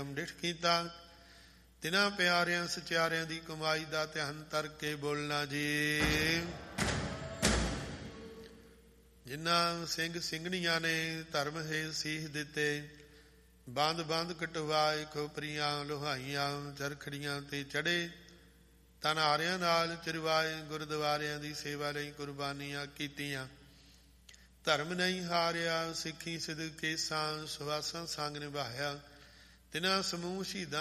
ਨਿਯਮ ਡਿਠ ਕੀਤਾ। ਤਿਨਾਂ ਪਿਆਰਿਆਂ ਸਚਿਆਰਿਆਂ ਦੀ ਕਮਾਈ ਦਾ ਧਿਆਨ ਧਰ ਕੇ ਬੋਲਣਾ ਜੀ। ਜਿਨ੍ਹਾਂ ਸਿੰਘ ਸਿੰਘਣੀਆਂ ਨੇ ਧਰਮ ਹੇਤ ਸੀਸ ਦਿੱਤੇ, ਬੰਦ ਬੰਦ ਕਟਵਾਏ, ਖੋਪਰੀਆਂ ਲੋਹਾਈਆਂ ਚਰਖੜੀਆਂ ਤੇ ਚੜੇ, ਧਨਾਰਿਆਂ ਨਾਲ ਚਰਵਾਏ, ਗੁਰਦੁਆਰਿਆਂ ਦੀ ਸੇਵਾ ਲਈ ਕੁਰਬਾਨੀਆਂ ਕੀਤੀਆਂ। ਧਰਮ ਨਹੀਂ ਹਾਰਿਆ, ਸਿੱਖੀ ਸਿਦਕ ਕੇਸਾਂ ਸੁਹਾਸਾਂ ਸੰਗ ਨਿਭਾਇਆ। ਤਿਨਾਂ ਸਮੂਹ ਸ਼ਹੀਦਾਂ